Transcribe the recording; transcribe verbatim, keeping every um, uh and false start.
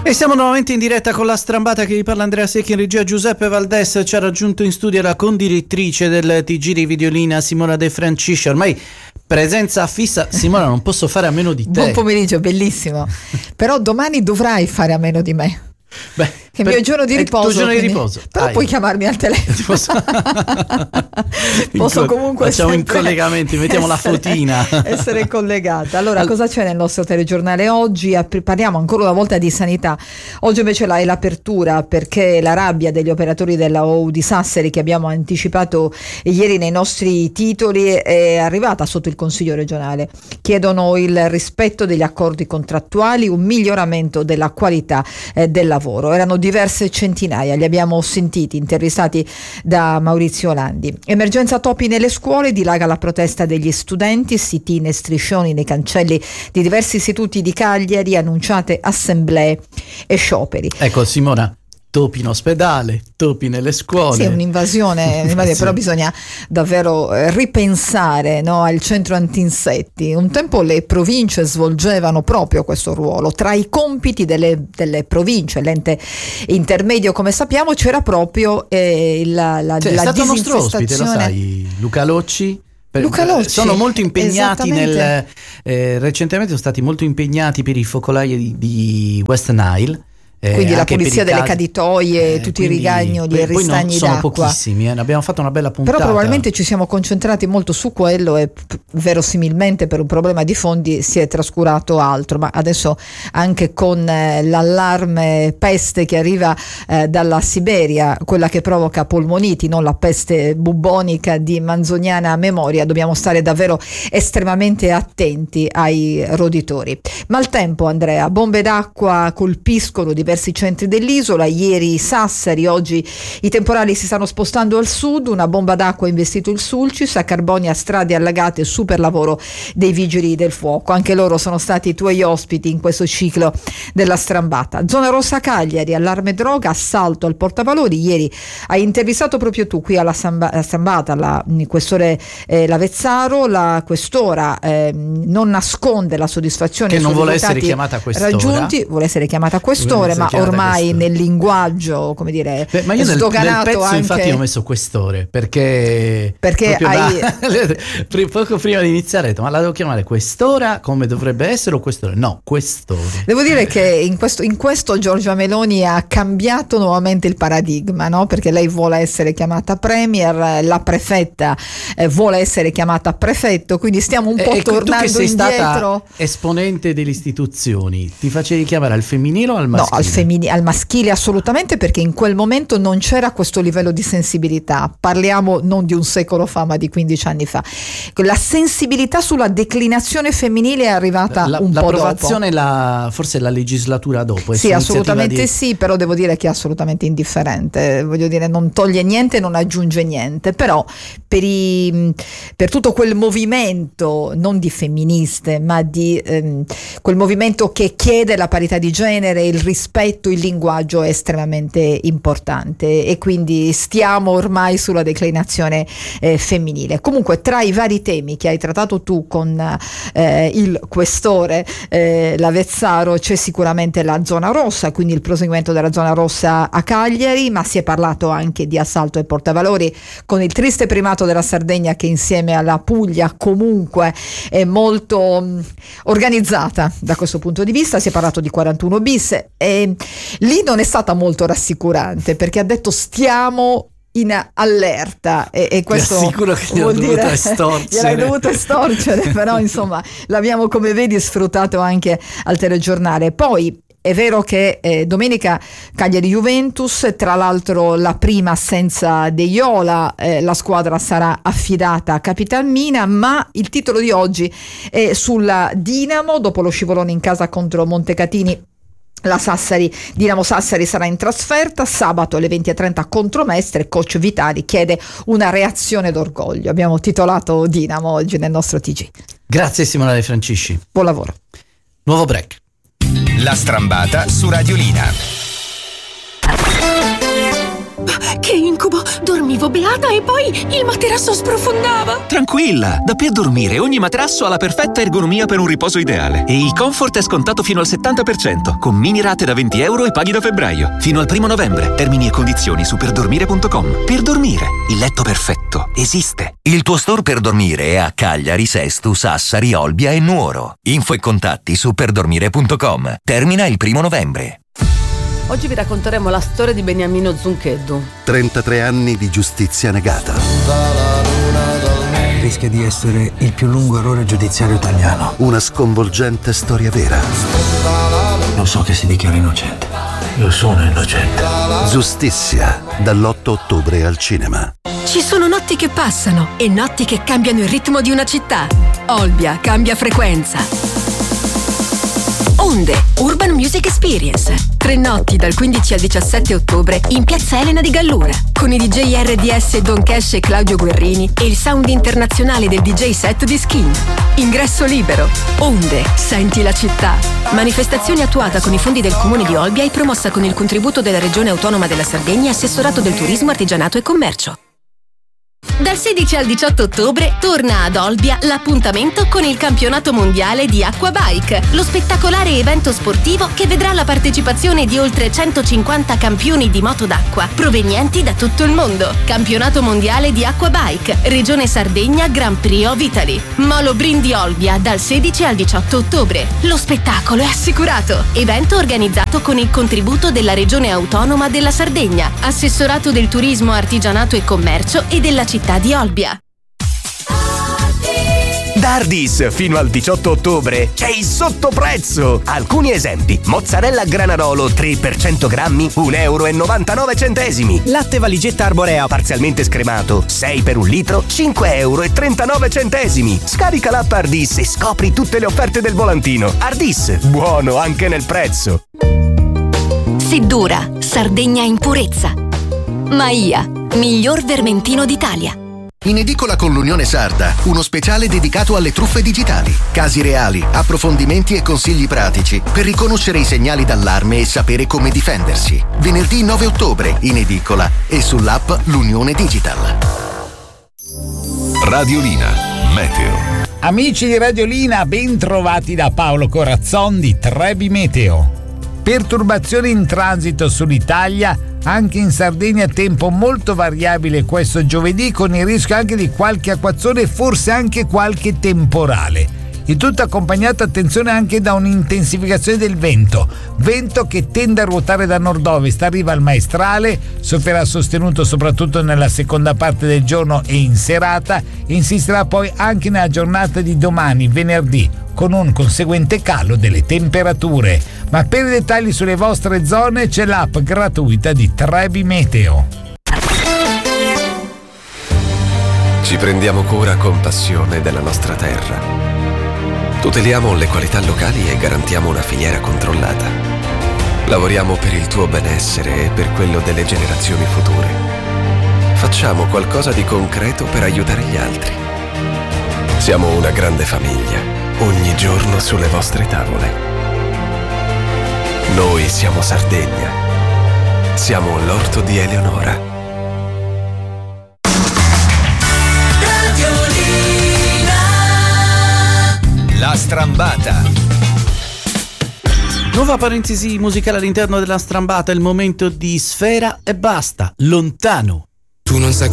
E siamo nuovamente in diretta con la strambata, che vi parla Andrea Secchi, in regia Giuseppe Valdes. Ci ha raggiunto in studio la condirettrice del T G di Videolina, Simona De Francisci. Ormai presenza fissa. Simona, non posso fare a meno di te. Buon pomeriggio, bellissimo. Però domani dovrai fare a meno di me. Beh, che è il mio giorno di riposo, giorno quindi... di riposo. Però Dai. Puoi chiamarmi al telefono. Posso, Posso comunque facciamo in sempre collegamenti, mettiamo essere, la fotina. Essere collegata. Allora, All... cosa c'è nel nostro telegiornale oggi? Parliamo ancora una volta di sanità. Oggi invece è l'apertura, perché la rabbia degli operatori della O U di Sassari, che abbiamo anticipato ieri nei nostri titoli, è arrivata sotto il Consiglio regionale. Chiedono il rispetto degli accordi contrattuali, un miglioramento della qualità eh, del lavoro. Erano diverse centinaia, li abbiamo sentiti, intervistati da Maurizio Landi. Emergenza topi nelle scuole, dilaga la protesta degli studenti, sit-in e striscioni nei cancelli di diversi istituti di Cagliari, annunciate assemblee e scioperi. Ecco Simona, topi in ospedale, topi nelle scuole. Sì, è un'invasione, un'invasione sì. Però bisogna davvero ripensare, no, al centro antinsetti. Un tempo le province svolgevano proprio questo ruolo. Tra i compiti delle, delle province, l'ente intermedio, come sappiamo, c'era proprio eh, la, la, cioè, la è stato disinfestazione. Nostro ospite, lo sai, Luca Locci. Per, Luca Locci, sono molto impegnati nel eh, recentemente sono stati molto impegnati per i focolai di, di West Nile. Quindi eh, la pulizia delle caditoie, eh, tutti i rigagnoli e ristagni d'acqua. Sono pochissimi, eh, ne abbiamo fatto una bella puntata. Però probabilmente ci siamo concentrati molto su quello e p- verosimilmente per un problema di fondi si è trascurato altro, ma adesso anche con eh, l'allarme peste che arriva eh, dalla Siberia, quella che provoca polmoniti, non la peste bubbonica di manzoniana memoria, dobbiamo stare davvero estremamente attenti ai roditori. Maltempo, Andrea, bombe d'acqua colpiscono diversi centri dell'isola, ieri Sassari, oggi i temporali si stanno spostando al sud, una bomba d'acqua ha investito il Sulcis, a Carbonia strade allagate, super lavoro dei vigili del fuoco, anche loro sono stati i tuoi ospiti in questo ciclo della strambata. Zona rossa Cagliari, allarme droga, assalto al portavalori, ieri hai intervistato proprio tu qui alla strambata la questore eh, Lavezzaro, la questora eh, non nasconde la soddisfazione che non vuole essere risultati chiamata quest'ora, raggiunti, vuole essere chiamata questore, ma ormai nel linguaggio, come dire, beh, ma io nel, sdoganato nel pezzo anche... infatti ho messo questore perché perché hai... da, poco prima di iniziare ho detto, ma la devo chiamare questora come dovrebbe essere o questore? No, questore. Devo dire che in questo, in questo Giorgia Meloni ha cambiato nuovamente il paradigma, no? Perché lei vuole essere chiamata premier, la prefetta eh, vuole essere chiamata prefetto, quindi stiamo un po' e, tornando tu che sei indietro. Stata esponente delle istituzioni, ti facevi chiamare al femminile o al maschile? No, al, femmin- al maschile assolutamente, perché in quel momento non c'era questo livello di sensibilità. Parliamo non di un secolo fa, ma di quindici anni fa. La sensibilità sulla declinazione femminile è arrivata la, un po' dopo. L'approvazione la, forse la legislatura dopo. Sì, assolutamente di... sì, però devo dire che è assolutamente indifferente. Voglio dire, non toglie niente, non aggiunge niente. Però per, i, per tutto quel movimento, non di femministe, ma di ehm, quel movimento che chiede la parità di genere, il rispetto, il linguaggio è estremamente importante, e quindi stiamo ormai sulla declinazione eh, femminile. Comunque, tra i vari temi che hai trattato tu con eh, il questore eh, Lavezzaro, c'è sicuramente la zona rossa, quindi il proseguimento della zona rossa a Cagliari, ma si è parlato anche di assalto ai portavalori, con il triste primato della Sardegna, che insieme alla Puglia comunque è molto mh, organizzata da questo punto di vista. Si è parlato di quarantuno bis e lì non è stata molto rassicurante, perché ha detto stiamo in allerta, e, e questo ti assicuro che vuol gliel'ho dire dovuto estorcere. gliel'hai dovuto estorcere però insomma l'abbiamo, come vedi, sfruttato anche al telegiornale. Poi è vero che eh, domenica Cagliari Juventus, tra l'altro la prima senza De Iola, eh, la squadra sarà affidata a Capitalmina, ma il titolo di oggi è sulla Dinamo, dopo lo scivolone in casa contro Montecatini. La Sassari, Dinamo Sassari sarà in trasferta sabato alle venti e trenta contro Mestre. Coach Vitali chiede una reazione d'orgoglio. Abbiamo titolato Dinamo oggi nel nostro T G. Grazie Simona De Francisci. Buon lavoro. Nuovo break. La strambata su Radiolina. Che incubo! Dormivo beata e poi il materasso sprofondava. Tranquilla, da P Dormire ogni materasso ha la perfetta ergonomia per un riposo ideale e il comfort è scontato fino al settanta per cento con mini rate da venti euro e paghi da febbraio fino al primo novembre. Termini e condizioni su perdormire punto com. Per dormire, il letto perfetto esiste. Il tuo store Per Dormire è a Cagliari, Sesto, Sassari, Olbia e Nuoro. Info e contatti su perdormire punto com. Termina il primo novembre. Oggi vi racconteremo la storia di Beniamino Zuncheddu. trentatré anni di giustizia negata. Rischia di essere il più lungo errore giudiziario italiano. Una sconvolgente storia vera. Lo so che si dichiara innocente. Io sono innocente. Giustizia, dall'otto ottobre al cinema. Ci sono notti che passano e notti che cambiano il ritmo di una città. Olbia cambia frequenza. Onde, Urban Music Experience. Tre notti dal quindici al diciassette ottobre in Piazza Elena di Gallura, con i D J R D S Don Cash e Claudio Guerrini e il sound internazionale del D J set di Skin. Ingresso libero. Onde, senti la città. Manifestazione attuata con i fondi del Comune di Olbia e promossa con il contributo della Regione Autonoma della Sardegna, Assessorato del Turismo, Artigianato e Commercio. Dal sedici al diciotto ottobre torna ad Olbia l'appuntamento con il campionato mondiale di Aquabike, lo spettacolare evento sportivo che vedrà la partecipazione di oltre centocinquanta campioni di moto d'acqua provenienti da tutto il mondo. Campionato mondiale di Aquabike, Regione Sardegna, Gran Prix of Italy. Molo Brindi Olbia dal sedici al diciotto ottobre. Lo spettacolo è assicurato. Evento organizzato con il contributo della Regione Autonoma della Sardegna, Assessorato del Turismo, Artigianato e Commercio e della città di Olbia. Da Ardis fino al diciotto ottobre c'è il sottoprezzo. Alcuni esempi: mozzarella Granarolo tre per cento grammi un euro e novantanove centesimi. Latte valigetta Arborea parzialmente scremato sei per un litro cinque euro e trentanove centesimi. Scarica l'app Ardis e scopri tutte le offerte del volantino. Ardis, buono anche nel prezzo. Siddura, Sardegna in purezza. Maia, miglior vermentino d'Italia. In edicola con l'Unione Sarda, uno speciale dedicato alle truffe digitali. Casi reali, approfondimenti e consigli pratici per riconoscere i segnali d'allarme e sapere come difendersi. Venerdì nove ottobre in edicola e sull'app L'Unione Digital. Radiolina Meteo. Amici di Radiolina, ben trovati da Paolo Corazzon di Trebi Meteo. Perturbazioni in transito sull'Italia, anche in Sardegna tempo molto variabile questo giovedì, con il rischio anche di qualche acquazzone e forse anche qualche temporale. Il tutto accompagnato, attenzione, anche da un'intensificazione del vento, vento che tende a ruotare da nord-ovest, arriva al maestrale, soffierà sostenuto soprattutto nella seconda parte del giorno e in serata, e insisterà poi anche nella giornata di domani, venerdì, con un conseguente calo delle temperature. Ma per i dettagli sulle vostre zone c'è l'app gratuita di Trebi Meteo. Ci prendiamo cura con passione della nostra terra. Tuteliamo le qualità locali e garantiamo una filiera controllata. Lavoriamo per il tuo benessere e per quello delle generazioni future. Facciamo qualcosa di concreto per aiutare gli altri. Siamo una grande famiglia, ogni giorno sulle vostre tavole. Noi siamo Sardegna. Siamo l'orto di Eleonora. La Strambata. Nuova parentesi musicale all'interno della Strambata, il momento di Sfera e Basta, Lontano. Tu non sai